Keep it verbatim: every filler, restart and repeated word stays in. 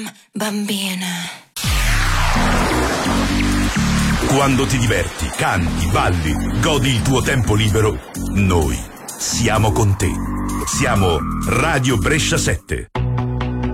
Bambina. Quando ti diverti, canti, balli, godi il tuo tempo libero, noi siamo con te. Siamo Radio Brescia sette.